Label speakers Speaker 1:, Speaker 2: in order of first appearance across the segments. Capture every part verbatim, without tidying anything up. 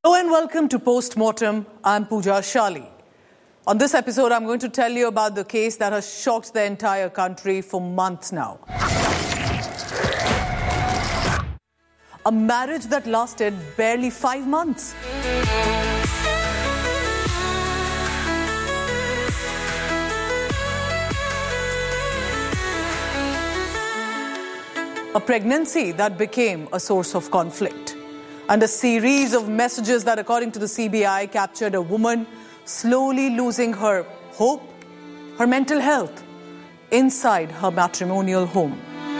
Speaker 1: Hello and welcome to Postmortem. I'm Pooja Shali. On this episode, I'm going to tell you about the case that has shocked the entire country for months now. A marriage that lasted barely five months. A pregnancy that became a source of conflict. And a series of messages that, according to the C B I, captured a woman slowly losing her hope, her mental health, inside her matrimonial home.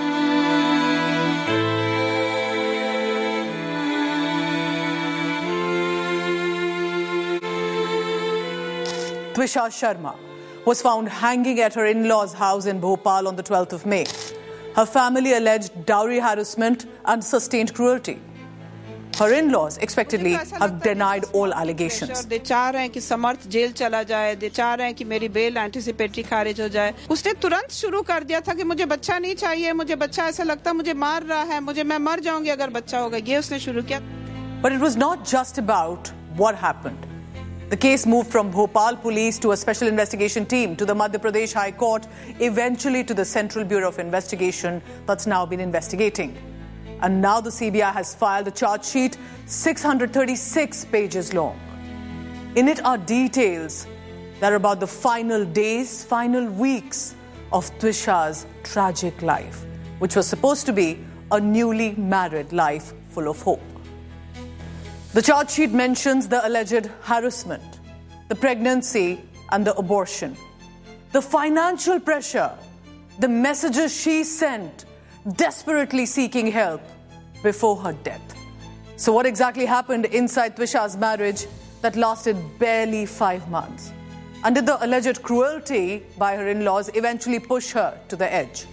Speaker 1: Twisha Sharma was found hanging at her in-laws' house in Bhopal on the twelfth of May. Her family alleged dowry harassment and sustained cruelty. Her in-laws expectedly have denied all allegations.
Speaker 2: They चाह रहे हैं कि समर्थ jail चला जाए. They चाह रहे हैं कि मेरी बेल एंटीसिपेटरी खारिज हो जाए. उसने तुरंत शुरू कर दिया था कि मुझे बच्चा नहीं चाहिए, मुझे बच्चा ऐसा लगता मुझे मार रहा है, मुझे मैं मर जाऊंगी अगर बच्चा होगा. ये उसने शुरू किया.
Speaker 1: But it was not just about what happened. The case moved from Bhopal police to a special investigation team to the Madhya Pradesh High Court, eventually to the Central Bureau of Investigation that's now been investigating. And now the C B I has filed a charge sheet six hundred thirty-six pages long. In it are details that are about the final days, final weeks of Twisha's tragic life, which was supposed to be a newly married life full of hope. The charge sheet mentions the alleged harassment, the pregnancy and the abortion, the financial pressure, the messages she sent desperately seeking help before her death. So what exactly happened inside Twisha's marriage that lasted barely five months? And did the alleged cruelty by her in-laws eventually push her to the edge?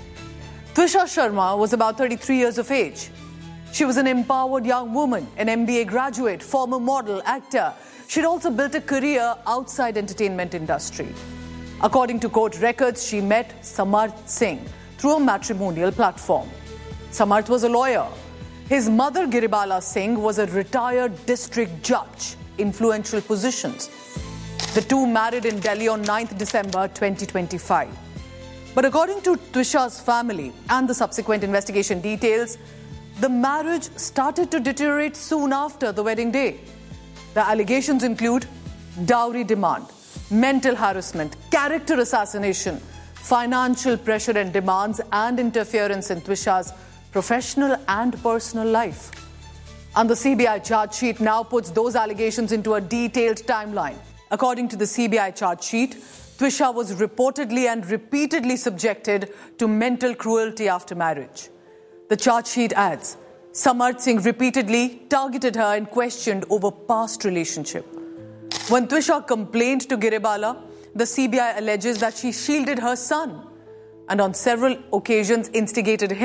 Speaker 1: Twisha Sharma was about thirty-three years of age. She was an empowered young woman, an M B A graduate, former model, actor. She'd also built a career outside entertainment industry. According to court records, she met Samarth Singh through a matrimonial platform. Samarth was a lawyer. His mother, Giribala Singh, was a retired district judge, influential positions. The two married in Delhi on ninth December twenty twenty-five. But according to Twisha's family and the subsequent investigation details, the marriage started to deteriorate soon after the wedding day. The allegations include dowry demand, mental harassment, character assassination, financial pressure and demands, and interference in Twisha's professional and personal life. And the C B I charge sheet now puts those allegations into a detailed timeline. According to the C B I charge sheet, Twisha was reportedly and repeatedly subjected to mental cruelty after marriage. The charge sheet adds, Samarth Singh repeatedly targeted her and questioned over past relationship. When Twisha complained to Giribala, the C B I alleges that she shielded her son and on several occasions instigated him